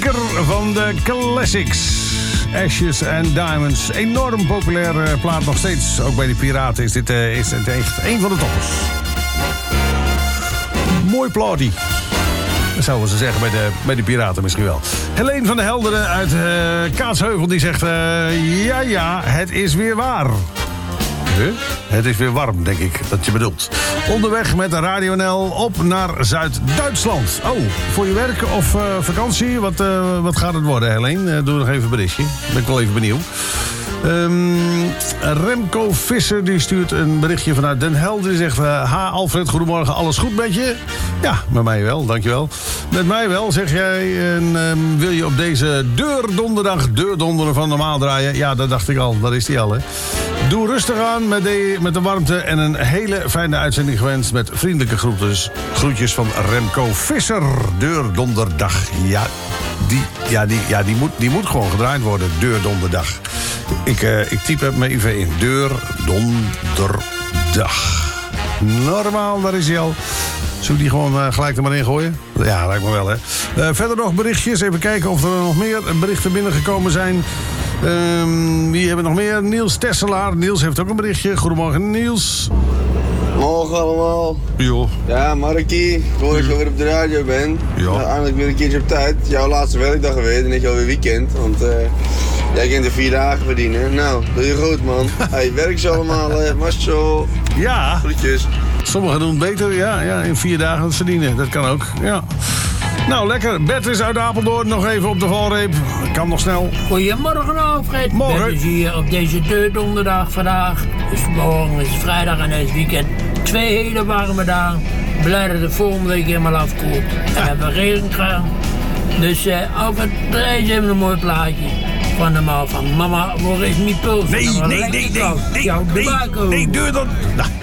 klassieker van de classics. Ashes and Diamonds. Enorm populaire plaat nog steeds. Ook bij de Piraten is dit echt een van de toppers. Mooi plaatje. Dat zouden ze zeggen bij de Piraten misschien wel. Helene van der Helderen uit Kaatsheuvel die zegt... ja, het is weer waar. Het is weer warm, denk ik, dat je bedoelt. Onderweg met de Radio NL op naar Zuid-Duitsland. Oh, voor je werk of vakantie? Wat gaat het worden, Helene? Doe nog even een berichtje. Ben ik wel even benieuwd. Remco Visser die stuurt een berichtje vanuit Den Helder. Die zegt, ha Alfred, goedemorgen, alles goed met je? Ja, met mij wel, dankjewel. Met mij wel, zeg jij. En wil je op deze deurdonderen van normaal draaien? Ja, dat dacht ik al, dat is die al, hè. Doe rustig aan met de warmte en een hele fijne uitzending gewenst met vriendelijke groetjes van Remco Visser. Deurdonderdag. Die moet gewoon gedraaid worden, deurdonderdag. Ik typ het me even in. Deurdonderdag. Normaal, daar is hij al. Zullen we die gewoon gelijk er maar in gooien? Ja, lijkt me wel, hè. Verder nog berichtjes. Even kijken of er nog meer berichten binnengekomen zijn. Wie hebben nog meer? Niels Tesselaar. Niels heeft ook een berichtje. Goedemorgen, Niels. Morgen allemaal. Jo. Ja, Markie. Ik hoor dat je weer op de radio bent. Ja. Eindelijk weer een keertje op tijd. Jouw laatste werkdag alweer. Dan heb je alweer weekend. Want jij kunt er 4 dagen verdienen. Nou, doe je goed, man. Hey, werk ze allemaal. Marcel. Ja. Groetjes. Sommigen doen het beter. Ja, in 4 dagen het verdienen. Dat kan ook. Ja. Nou, lekker. Bert is uit Apeldoorn nog even op de valreep. Kan nog snel. Goedemorgen, Alfred. Morgen. Bert is hier op deze deurdonderdag vandaag. Dus morgen is vrijdag en het weekend. 2 hele warme dagen. Blij dat het volgende week helemaal afkoelt. En we hebben regen gehad. Dus Alfred, draai eens even een mooi plaatje. Van de man van mama, waar is mijn puls? Nee, deur dan.